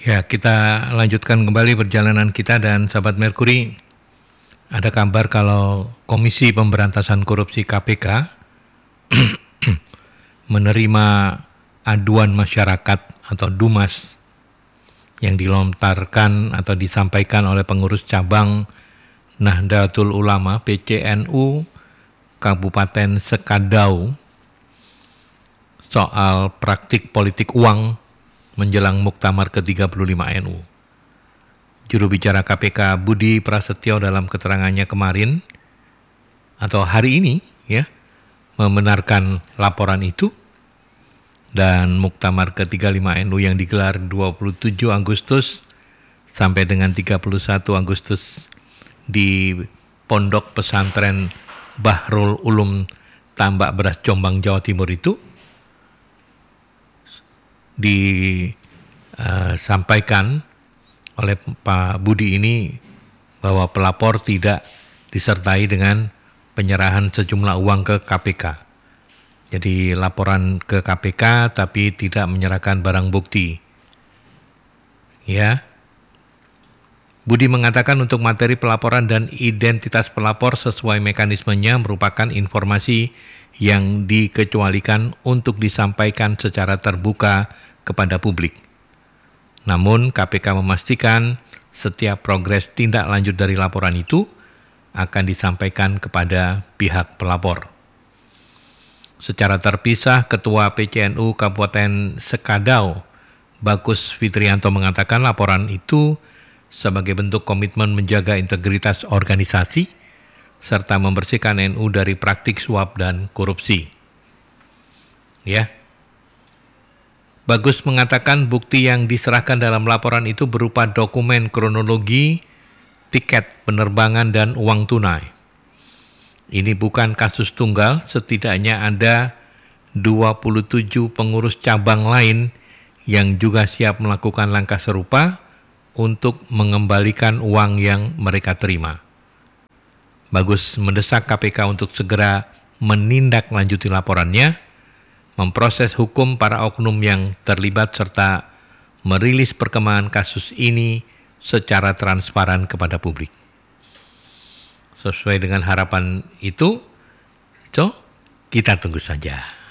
Ya, kita lanjutkan kembali perjalanan kita dan sahabat Merkuri, ada kabar kalau Komisi Pemberantasan Korupsi KPK menerima aduan masyarakat atau DUMAS yang dilontarkan atau disampaikan oleh pengurus cabang Nahdlatul Ulama PCNU Kabupaten Sekadau soal praktik politik uang menjelang Muktamar ke-35 NU. Juru bicara KPK Budi Prasetyo dalam keterangannya kemarin atau hari ini membenarkan laporan itu, dan Muktamar ke-35 NU yang digelar 27 Agustus sampai dengan 31 Agustus di Pondok Pesantren Bahrul Ulum Tambak Beras Jombang, Jawa Timur itu disampaikan oleh Pak Budi ini bahwa pelapor tidak disertai dengan penyerahan sejumlah uang ke KPK. Jadi laporan ke KPK tapi tidak menyerahkan barang bukti. Ya. Budi mengatakan untuk materi pelaporan dan identitas pelapor sesuai mekanismenya merupakan informasi yang dikecualikan untuk disampaikan secara terbuka kepada publik. Namun KPK memastikan setiap progres tindak lanjut dari laporan itu akan disampaikan kepada pihak pelapor. Secara terpisah, Ketua PCNU Kabupaten Sekadau, Bagus Fitrianto mengatakan laporan itu sebagai bentuk komitmen menjaga integritas organisasi serta membersihkan NU dari praktik suap dan korupsi. Ya. Bagus mengatakan bukti yang diserahkan dalam laporan itu berupa dokumen kronologi, tiket penerbangan, dan uang tunai. Ini bukan kasus tunggal, setidaknya ada 27 pengurus cabang lain yang juga siap melakukan langkah serupa untuk mengembalikan uang yang mereka terima. Bagus mendesak KPK untuk segera menindaklanjuti laporannya, memproses hukum para oknum yang terlibat serta merilis perkembangan kasus ini secara transparan kepada publik. Sesuai dengan harapan itu, kita tunggu saja.